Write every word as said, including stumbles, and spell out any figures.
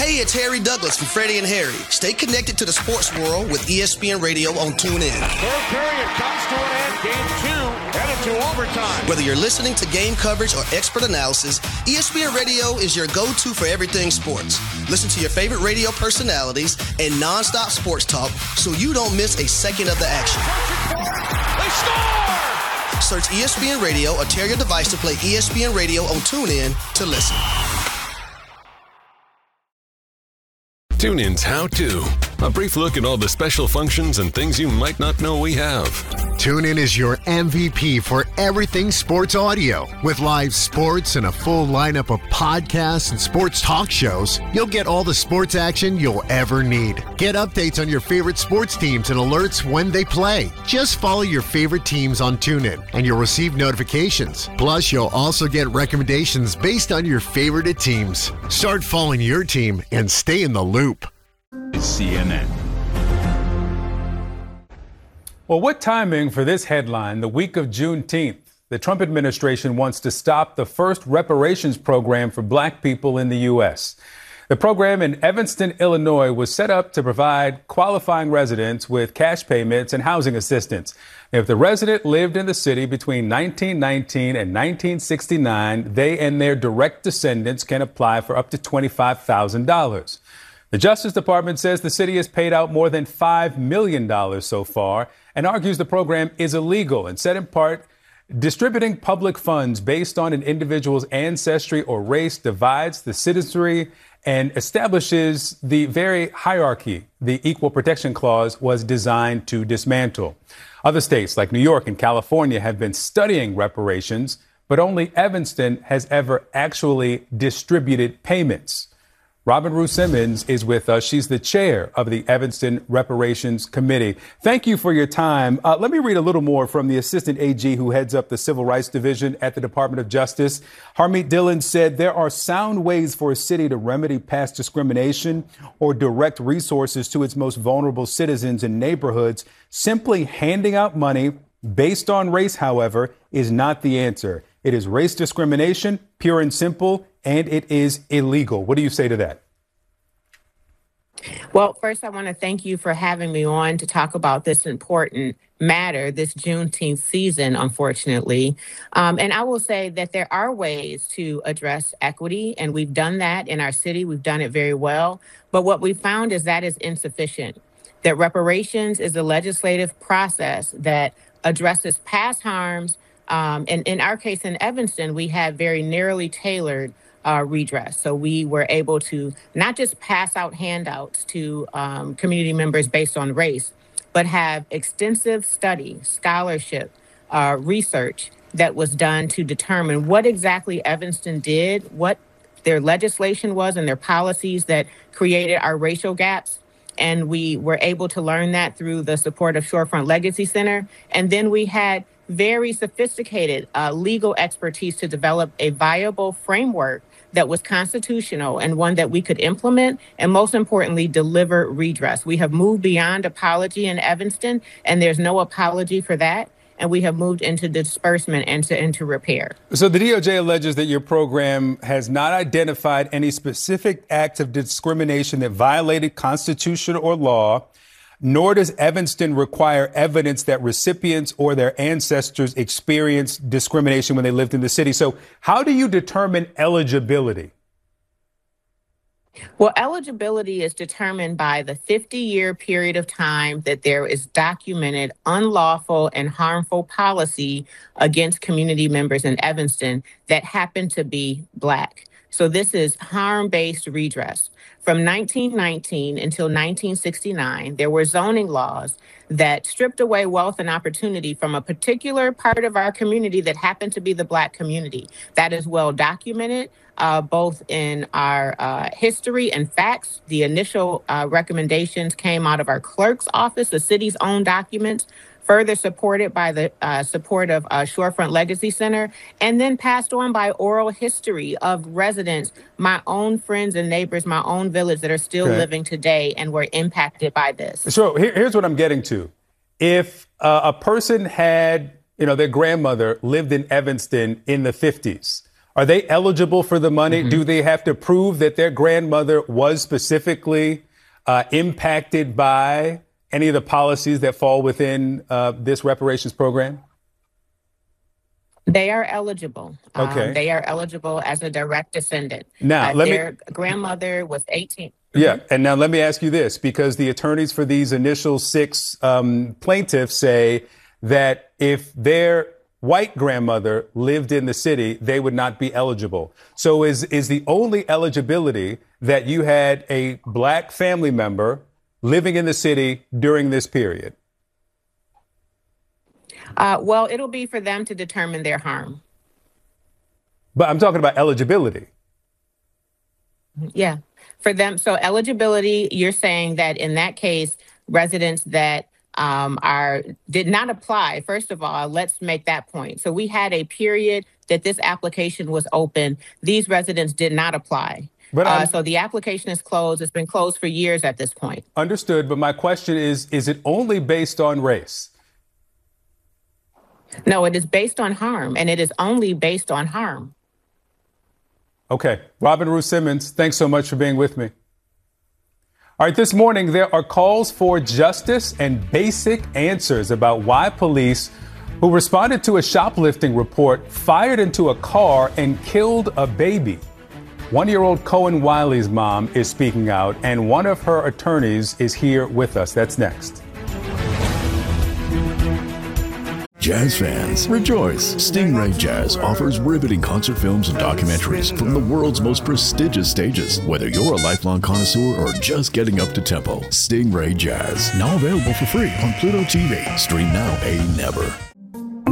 Hey, it's Harry Douglas from Freddie and Harry. Stay connected to the sports world with E S P N Radio on TuneIn. Third period comes to an end. Game two headed to overtime. Whether you're listening to game coverage or expert analysis, E S P N Radio is your go-to for everything sports. Listen to your favorite radio personalities and nonstop sports talk so you don't miss a second of the action. They score! Search E S P N Radio or tear your device to play E S P N Radio on TuneIn to listen. TuneIn's How To. A brief look at all the special functions and things you might not know we have. TuneIn is your M V P for everything sports audio. With live sports and a full lineup of podcasts and sports talk shows, you'll get all the sports action you'll ever need. Get updates on your favorite sports teams and alerts when they play. Just follow your favorite teams on TuneIn and you'll receive notifications. Plus, you'll also get recommendations based on your favorite teams. Start following your team and stay in the loop. C N N. Well, what timing for this headline, the week of Juneteenth? The Trump administration wants to stop the first reparations program for black people in the U S. The program in Evanston, Illinois, was set up to provide qualifying residents with cash payments and housing assistance. If the resident lived in the city between nineteen nineteen and nineteen sixty-nine, they and their direct descendants can apply for up to twenty-five thousand dollars. The Justice Department says the city has paid out more than five million dollars so far and argues the program is illegal and said in part, distributing public funds based on an individual's ancestry or race divides the citizenry and establishes the very hierarchy the Equal Protection Clause was designed to dismantle. Other states like New York and California have been studying reparations, but only Evanston has ever actually distributed payments. Robin Rue Simmons is with us. She's the chair of the Evanston Reparations Committee. Thank you for your time. Uh, let me read a little more from the assistant A G who heads up the Civil Rights Division at the Department of Justice. Harmeet Dillon said there are sound ways for a city to remedy past discrimination or direct resources to its most vulnerable citizens and neighborhoods. Simply handing out money based on race, however, is not the answer. It is race discrimination, pure and simple, and it is illegal. What do you say to that? Well, first, I want to thank you for having me on to talk about this important matter, this Juneteenth season, unfortunately. Um, and I will say that there are ways to address equity, and we've done that in our city. We've done it very well. But what we found is that is insufficient, that reparations is a legislative process that addresses past harms. Um, and in our case in Evanston, we had very narrowly tailored Uh, redress. So we were able to not just pass out handouts to um, community members based on race, but have extensive study, scholarship, uh, research that was done to determine what exactly Evanston did, what their legislation was and their policies that created our racial gaps. And we were able to learn that through the support of Shorefront Legacy Center. And then we had very sophisticated uh, legal expertise to develop a viable framework that was constitutional and one that we could implement and, most importantly, deliver redress. We have moved beyond apology in Evanston, and there's no apology for that. And we have moved into disbursement and to, into repair. So the D O J alleges that your program has not identified any specific acts of discrimination that violated Constitution or law, nor does Evanston require evidence that recipients or their ancestors experienced discrimination when they lived in the city. So how do you determine eligibility? Well, eligibility is determined by the fifty-year period of time that there is documented unlawful and harmful policy against community members in Evanston that happen to be Black. So this is harm-based redress. From nineteen nineteen until nineteen sixty-nine, there were zoning laws that stripped away wealth and opportunity from a particular part of our community that happened to be the Black community. That is well documented, uh, both in our uh, history and facts. The initial uh, recommendations came out of our clerk's office, the city's own documents, further supported by the uh, support of uh, Shorefront Legacy Center, and then passed on by oral history of residents, my own friends and neighbors, my own village that are still okay. living today and were impacted by this. So here, here's what I'm getting to. If uh, a person had, you know, their grandmother lived in Evanston in the fifties, Are they eligible for the money? Mm-hmm. Do they have to prove that their grandmother was specifically uh, impacted by any of the policies that fall within uh, this reparations program? They are eligible. Okay. Um, they are eligible as a direct descendant. Now, uh, let their me, grandmother was eighteen. Yeah. And now let me ask you this, because the attorneys for these initial six um, plaintiffs say that if their white grandmother lived in the city, they would not be eligible. So is is the only eligibility that you had a black family member living in the city during this period? Uh, well, it'll be for them to determine their harm. But I'm talking about eligibility. Yeah, for them. So eligibility, you're saying that in that case, residents that um, are did not apply. First of all, let's make that point. So we had a period that this application was open. These residents did not apply. But uh, so the application is closed. It's been closed for years at this point. Understood. But my question is, is it only based on race? No, it is based on harm, and it is only based on harm. Okay. Robin Ruth Simmons, thanks so much for being with me. All right, this morning, there are calls for justice and basic answers about why police who responded to a shoplifting report fired into a car and killed a baby. One-year-old Cohen Wiley's mom is speaking out, and one of her attorneys is here with us. That's next. Jazz fans, rejoice! Stingray Jazz offers riveting concert films and documentaries from the world's most prestigious stages. Whether you're a lifelong connoisseur or just getting up to tempo, Stingray Jazz, now available for free on Pluto T V. Stream now, pay never.